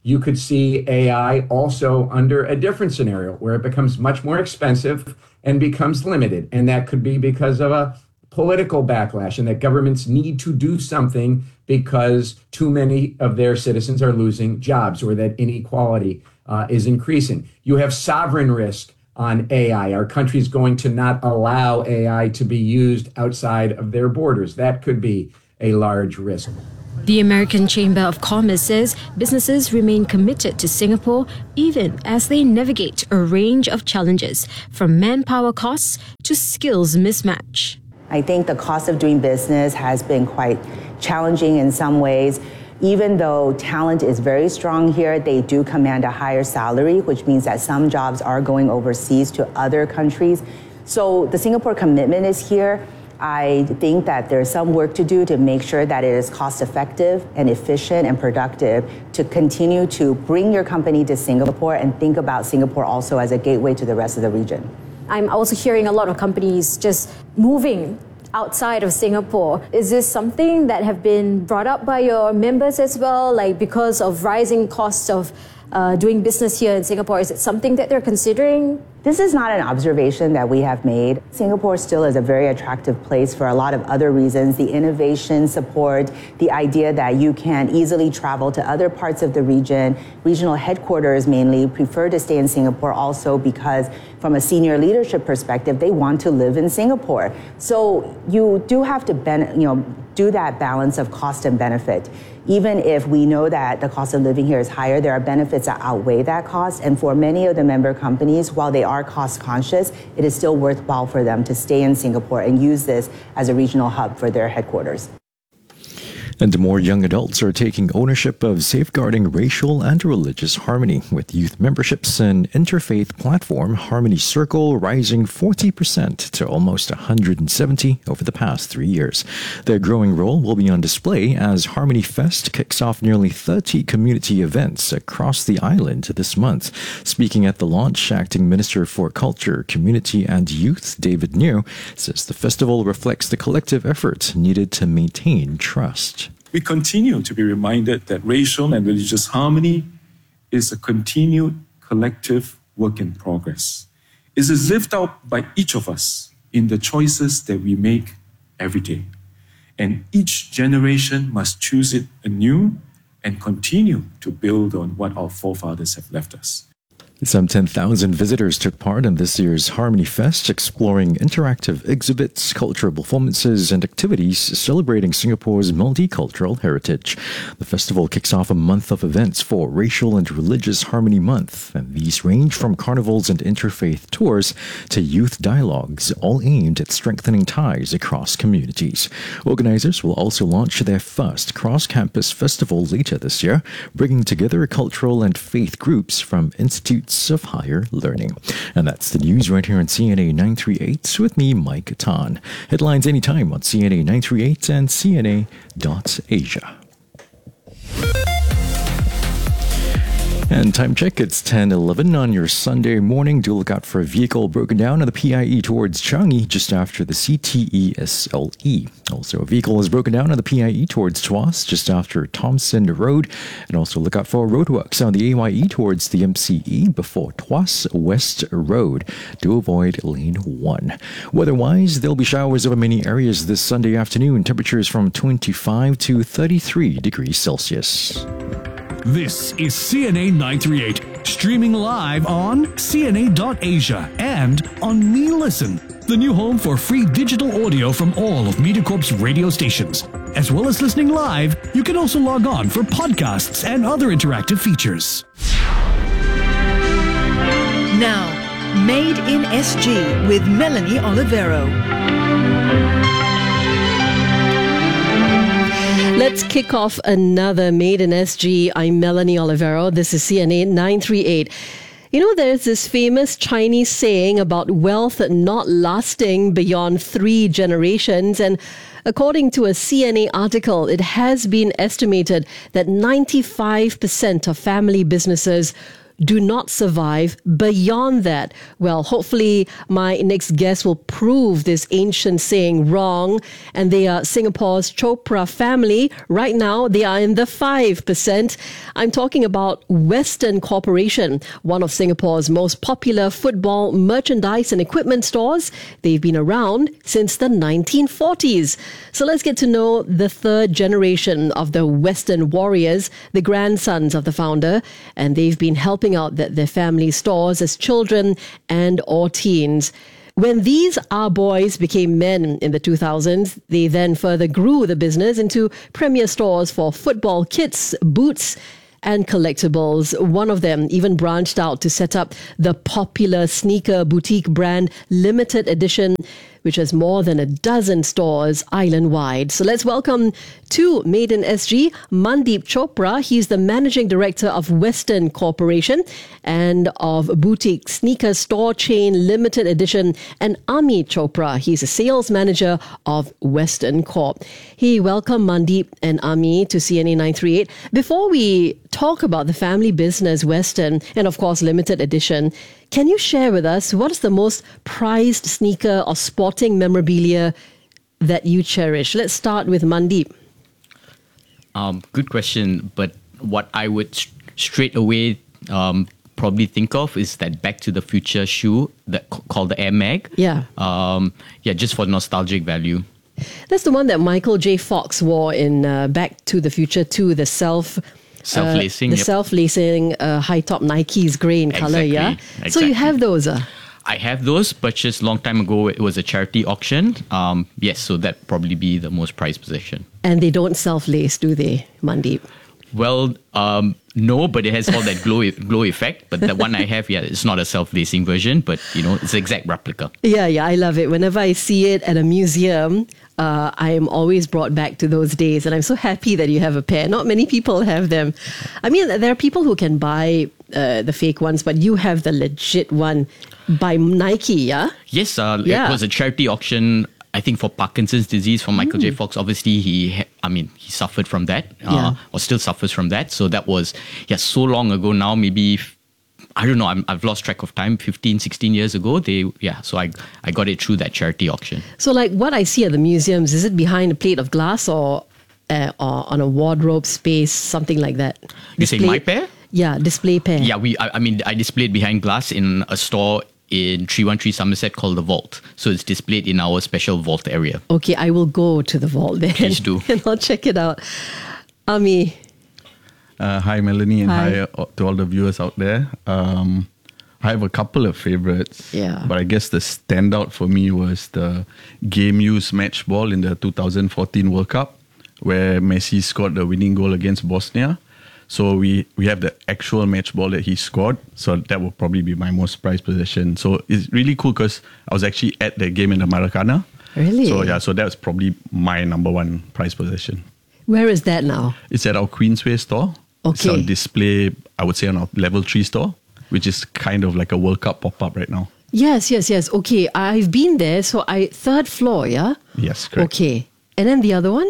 You could see A I also under a different scenario where it becomes much more expensive and becomes limited. And that could be because of a political backlash and that governments need to do something because too many of their citizens are losing jobs or that inequality uh, is increasing. You have sovereign risk on A I. Our country's going to not allow A I to be used outside of their borders. That could be a large risk.
The American Chamber of Commerce says businesses remain committed to Singapore even as they navigate a range of challenges, from manpower costs to skills mismatch.
I think the cost of doing business has been quite challenging in some ways. Even though talent is very strong here, they do command a higher salary, which means that some jobs are going overseas to other countries. So the Singapore commitment is here. I think that there's some work to do to make sure that it is cost effective and efficient and productive to continue to bring your company to Singapore and think about Singapore also as a gateway to the rest of the region.
I'm also hearing a lot of companies just moving outside of Singapore. Is this something that have been brought up by your members as well, like because of rising costs of uh, doing business here in Singapore? Is it something that they're considering?
This is not an observation that we have made. Singapore still is a very attractive place for a lot of other reasons. The innovation support, the idea that you can easily travel to other parts of the region. Regional headquarters mainly prefer to stay in Singapore also because from a senior leadership perspective, they want to live in Singapore. So you do have to ben- you know, do that balance of cost and benefit. Even if we know that the cost of living here is higher, there are benefits that outweigh that cost. And for many of the member companies, while they are cost conscious, it is still worthwhile for them to stay in Singapore and use this as a regional hub for their headquarters.
And more young adults are taking ownership of safeguarding racial and religious harmony, with youth memberships and interfaith platform Harmony Circle rising forty percent to almost one hundred seventy over the past three years. Their growing role will be on display as Harmony Fest kicks off nearly thirty community events across the island this month. Speaking at the launch, Acting Minister for Culture, Community and Youth David Neo says the festival reflects the collective effort needed to maintain trust.
We continue to be reminded that racial and religious harmony is a continued collective work in progress. It is lived out by each of us in the choices that we make every day. And each generation must choose it anew and continue to build on what our forefathers have left us.
Some ten thousand visitors took part in this year's Harmony Fest, exploring interactive exhibits, cultural performances, and activities celebrating Singapore's multicultural heritage. The festival kicks off a month of events for Racial and Religious Harmony Month, and these range from carnivals and interfaith tours to youth dialogues, all aimed at strengthening ties across communities. Organizers will also launch their first cross-campus festival later this year, bringing together cultural and faith groups from institutes of higher learning. And that's the news right here on C N A nine thirty-eight with me, Mike Tan. Headlines anytime on C N A nine thirty-eight and C N A dot Asia. And time check, it's ten eleven on your Sunday morning. Do look out for a vehicle broken down on the P I E towards Changi just after the C T E S L E. Also, a vehicle is broken down on the P I E towards Tuas just after Thompson Road. And also look out for roadworks on the A Y E towards the M C E before Tuas West Road. Do avoid lane one. Weather-wise, there'll be showers over many areas this Sunday afternoon. Temperatures from twenty-five to thirty-three degrees Celsius.
This is C N A nine thirty-eight, streaming live on C N A dot Asia and on Me Listen, the new home for free digital audio from all of MediaCorp's radio stations. As well as listening live, you can also log on for podcasts and other interactive features.
Now, Made in S G with Melanie Olivero.
Let's kick off another Made in S G. I'm Melanie Olivero. This is C N A nine thirty-eight. You know, there's this famous Chinese saying about wealth not lasting beyond three generations. And according to a C N A article, it has been estimated that ninety-five percent of family businesses do not survive beyond that. Well, hopefully my next guest will prove this ancient saying wrong. And they are Singapore's Chopra family. Right now, they are in the five percent. I'm talking about Western Corporation, one of Singapore's most popular football merchandise and equipment stores. They've been around since the nineteen forties. So let's get to know the third generation of the Western Warriors, the grandsons of the founder, and they've been helping out the, their family stores as children and or teens. When these our boys became men in the two thousands, they then further grew the business into premier stores for football kits, boots, and collectibles. One of them even branched out to set up the popular sneaker boutique brand Limited Edition, which has more than a dozen stores island-wide. So let's welcome to Made in S G, Mandeep Chopra. He's the managing director of Western Corporation and of boutique sneaker store chain Limited Edition, and Ami Chopra. He's a sales manager of Western Corp. Hey, welcome Mandeep and Ami to C N A nine three eight. Before we talk about the family business Western and of course Limited Edition, can you share with us what is the most prized sneaker or sporting memorabilia that you cherish? Let's start with Mandeep.
Um, good question, but what I would st- straight away um, probably think of is that Back to the Future shoe that c- called the Air Mag.
Yeah.
Um, yeah, just for nostalgic value.
That's the one that Michael J. Fox wore in uh, Back to the Future two, the self...
Self-lacing.
Uh, the
yep.
self-lacing uh, high-top Nikes, grey in colour,
Exactly,
yeah?
exactly.
So you have those? Uh?
I have those, purchased long time ago. It was a charity auction. Um, yes, so that probably be the most prized possession.
And they don't self-lace, do they, Mandeep?
Well, um, no, but it has all that glow glow effect. But the one I have, yeah, it's not a self-lacing version, but, you know, it's an exact replica.
Yeah, yeah, I love it. Whenever I see it at a museum, uh, I am always brought back to those days. And I'm so happy that you have a pair. Not many people have them. I mean, there are people who can buy uh, the fake ones, but you have the legit one by Nike, yeah?
Yes, uh,
Yeah.
it was a charity auction, I think, for Parkinson's disease from Michael J.
Mm.
Fox. Obviously, he, ha- I mean, he suffered from that, uh,
Yeah.
or still suffers from that. So that was, yeah, so long ago now, maybe, I don't know, I'm, I've lost track of time, fifteen, sixteen years ago. They, yeah, so I, I got it through that charity auction.
So like what I see at the museums, is it behind a plate of glass or, uh, or on a wardrobe space, something like that?
You say my pair?
Yeah, display pair.
Yeah, we. I, I mean, I displayed behind glass in a store in three one three Somerset called The Vault. So it's displayed in our special vault area.
Okay, I will go to the vault then.
Please do.
And I'll check it out. Ami.
Uh, hi, Melanie, and
Hi.
hi, uh, to all the viewers out there. Um, I have a couple of favorites.
Yeah.
But I guess the standout for me was the game use match ball in the two thousand fourteen World Cup, where Messi scored the winning goal against Bosnia. So we, we have the actual match ball that he scored. So that will probably be my most prized possession. So it's really cool because I was actually at the game in the Maracana.
Really?
So yeah, so that's probably my number one prized possession.
Where is that now?
It's at our Queensway store. It's
Okay.
on display, I would say, on our level three store, which is kind of like a World Cup pop-up right now.
Yes, yes, yes. Okay, I've been there. So I third floor, yeah?
Yes, correct.
Okay. And then the other one?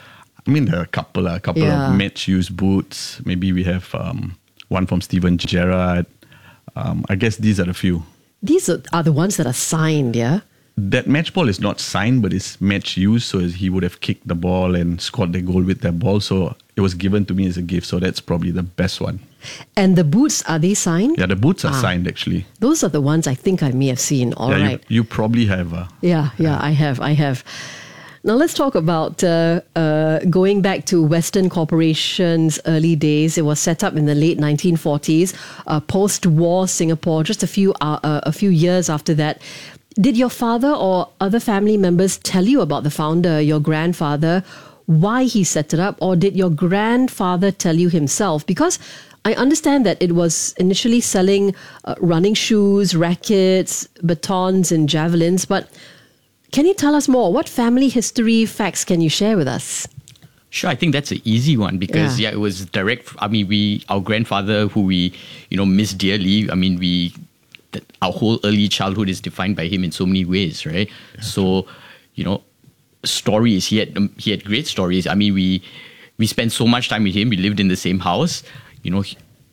I mean, there are a couple, a couple
Yeah.
of match-used boots. Maybe we have um, one from Steven Gerrard. Um, I guess these are the few.
These are, are the ones that are signed, yeah?
That match ball is not signed, but it's match used. So he would have kicked the ball and scored the goal with that ball. So it was given to me as a gift. So that's probably the best one.
And the boots, are they signed?
Yeah, the boots are
Ah.
signed actually.
Those are the ones I think I may have seen. All
yeah,
right.
you, you probably have. Uh,
Yeah, yeah, I have, I have. Now let's talk about uh, uh, going back to Western Corporation's early days. It was set up in the late nineteen forties, uh, post-war Singapore. Just a few uh, uh, a few years after that, did your father or other family members tell you about the founder, your grandfather, why he set it up, or did your grandfather tell you himself? Because I understand that it was initially selling uh, running shoes, rackets, batons, and javelins, but can you tell us more? What family history facts can you share with us?
Sure, I think that's an easy one because
Yeah.
yeah. it was direct. I mean, we our grandfather, who we you know miss dearly. I mean, we that our whole early childhood is defined by him in so many ways, right? So, you know, stories. He had um, he had great stories. I mean, we we spent so much time with him. We lived in the same house. You know, he,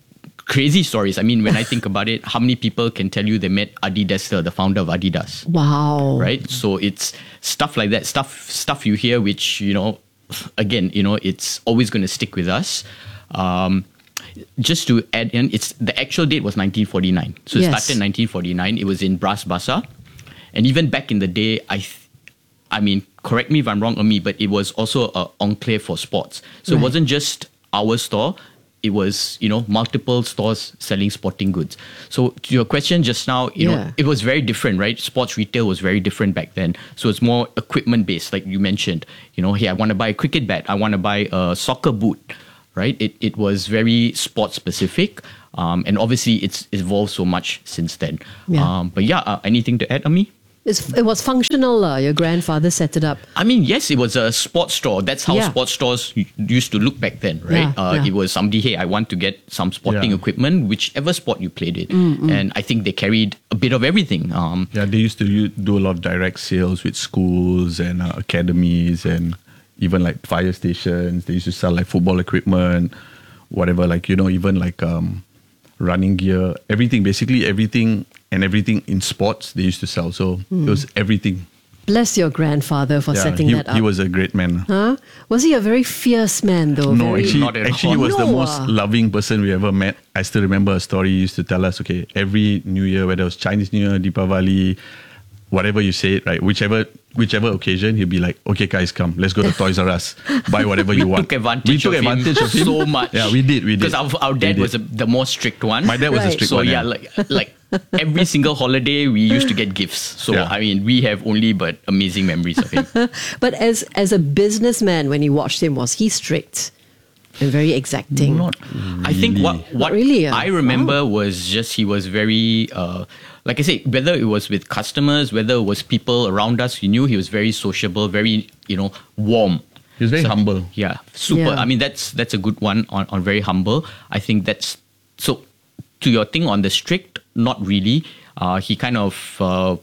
crazy stories. I mean, when I think about it, how many people can tell you they met Adi Dassler, the founder of Adidas?
Wow.
Right? So it's stuff like that, stuff stuff you hear, which, you know, again, you know, it's always going to stick with us. Um, just to add in, it's the actual date was nineteen forty-nine. So it
Yes.
started in nineteen forty-nine. It was in Bras Basah. And even back in the day, I th- I mean, correct me if I'm wrong, Ami, but it was also an enclave for sports. So
Right.
it wasn't just our store. It was, you know, multiple stores selling sporting goods. So to your question just now, you
Yeah.
know, it was very different, right? Sports retail was very different back then. So it's more equipment based, like you mentioned. You know, hey, I want to buy a cricket bat. I want to buy a soccer boot, right? It it was very sports specific. Um, and obviously it's evolved so much since then.
Yeah.
Um, but yeah, uh, anything to add, Ami?
It's, it was functional. Uh, your grandfather set it up.
I mean, yes, it was a sports store. That's how
Yeah.
sports stores u- used to look back then, right?
Yeah,
uh,
yeah.
It was somebody, hey, I want to get some sporting
Yeah.
equipment, whichever sport you played it.
Mm, mm.
And I think they carried a bit of everything. Um,
Yeah, they used to u- do a lot of direct sales with schools and uh, academies and even like fire stations. They used to sell like football equipment, whatever, like, you know, even like um, running gear, everything, basically everything and everything in sports they used to sell. So
Mm.
it was everything.
Bless your grandfather for
Yeah,
setting
he,
that up.
he was a great man.
Huh? Was he a very fierce man though?
No,
Very-
actually, actually, he was the
No,
most
ah.
loving person we ever met. I still remember a story he used to tell us. Okay, every New Year, whether it was Chinese New Year, Deepavali, whatever you say, right? Whichever whichever occasion, he'll be like, "Okay, guys, come, let's go to Toys R Us, buy whatever
we
you want."
took advantage,
we took
of,
advantage
him
of him
so much.
Yeah, we did. We did
Because our, our
We
dad
did.
was a, the more strict one.
My dad was a strict
so,
one,
yeah,
yeah.
like like every single holiday we used to get gifts. So
Yeah.
I mean, we have only but amazing memories of him.
But as as a businessman, when you watched him, was he strict and very exacting?
Not
I think what what
really, uh,
I remember was just he was very uh, like I say, whether it was with customers, whether it was people around us, you knew he was very sociable, very, you know, warm.
He was very humble.
Yeah, super.
Yeah.
I mean, that's that's a good one on, on very humble. I think that's so. To your thing on the strict, not really. Uh, he kind of uh,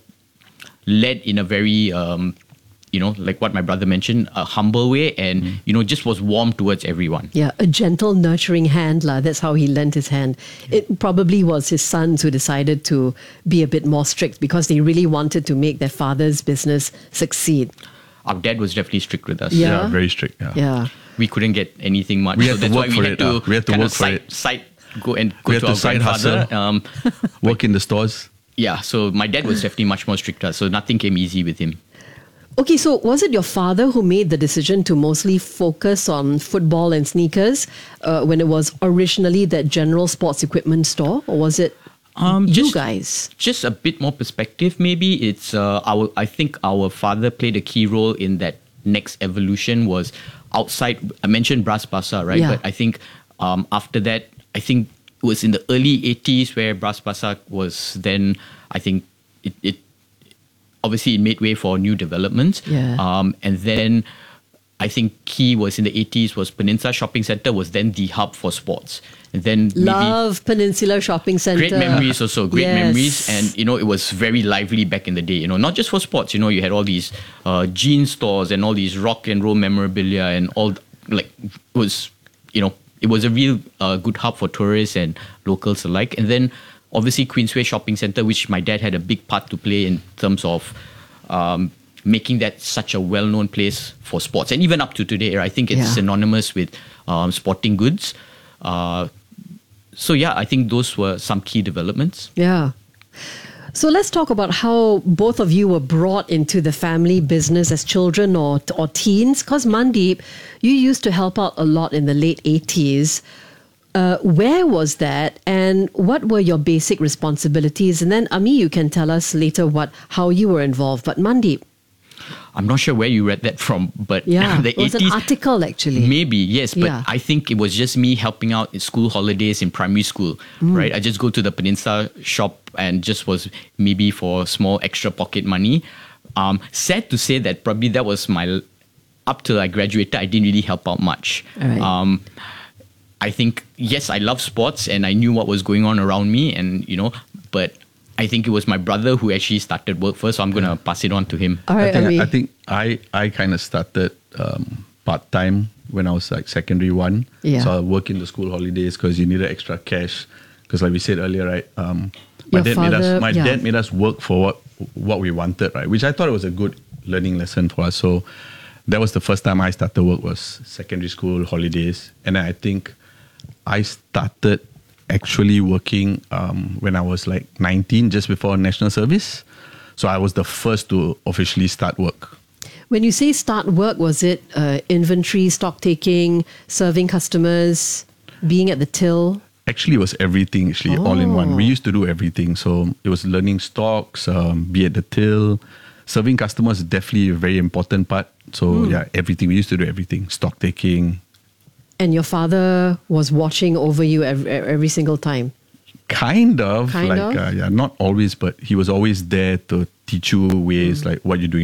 led in a very, um, you know, like what my brother mentioned, a humble way, and you know, just was warm towards everyone.
Yeah, a gentle, nurturing handler. That's how he lent his hand. It probably was his sons who decided to be a bit more strict because they really wanted to make their father's business succeed.
Our dad was definitely strict with us.
Yeah.
Yeah, very strict. Yeah.
Yeah.
We couldn't get anything much.
We
so
had to
that's
work
why we
for
had
it,
to
uh, we had to
kind
work
of
for
side,
it.
side go and go
We had
to
to
our
side
grandfather.
hustle.
Um,
Work in the stores.
yeah, so my dad was definitely much more stricter. So nothing came easy with him.
Okay, so was it your father who made the decision to mostly focus on football and sneakers uh, when it was originally that general sports equipment store, or was it
Um,
you
just-
guys?
Just a bit more perspective, maybe. It's uh, our. I think our father played a key role in that next evolution. Was outside. I mentioned Bras Basah, right?
Yeah.
But I think um, after that, I think it was in the early eighties where Bras Basah was. Then I think it, it obviously it made way for new developments.
Yeah.
Um, and then I think key was in the eighties was Peninsula Shopping Centre was then the hub for sports. And then maybe
Love Peninsula Shopping Centre.
great memories also, great
Yes.
memories. And, you know, it was very lively back in the day, you know, not just for sports, you know, you had all these uh, jean stores and all these rock and roll memorabilia and all, like, it was, you know, it was a real uh, good hub for tourists and locals alike. And then obviously Queensway Shopping Centre, which my dad had a big part to play in terms of um, making that such a well-known place for sports. And even up to today, I think it's
Yeah.
synonymous with um, sporting goods. Uh, so yeah, I think those were some key developments.
Yeah. So let's talk about how both of you were brought into the family business as children or or teens. Because Mandeep, you used to help out a lot in the late eighties. Uh, where was that, and what were your basic responsibilities? And then Ami, you can tell us later what how you were involved. But Mandeep,
I'm not sure where you read that from, but
yeah,
the
it was
eighties.
an article actually.
Maybe, yes, but
Yeah.
I think it was just me helping out in school holidays in primary school,
Mm.
right? I just go to the Peninsula shop and just was maybe for small extra pocket money. Um, sad to say that probably that was my, up till I graduated, I didn't really help out much.
All right.
Um, I think, yes, I love sports and I knew what was going on around me and, you know, but I think it was my brother who actually started work first, so I'm going to pass it on to him.
All right,
I think
Ami.
I think I, I kind of started um, part time when I was like secondary one.
Yeah.
So I work in the school holidays because you needed extra cash because like we said earlier, right? Um, my
Your
dad made
father-
us. My
yeah.
dad made us work for what what we wanted, right? Which I thought was a good learning lesson for us. So that was the first time I started work, was secondary school holidays, and then I think I started actually working um, when I was like nineteen, just before national service. So I was the first to officially start work.
When you say start work, was it uh, inventory, stock taking, serving customers, being at the till?
Actually, it was everything, actually, all in one. We used to do everything. So it was learning stocks, um, be at the till. Serving customers is definitely a very important part. So
Mm.
yeah, everything. We used to do everything. Stock taking.
And your father was watching over you every, every single time?
Kind of.
Kind
like,
of?
Uh, yeah, not always, but he was always there to teach you ways,
Mm.
like what you're doing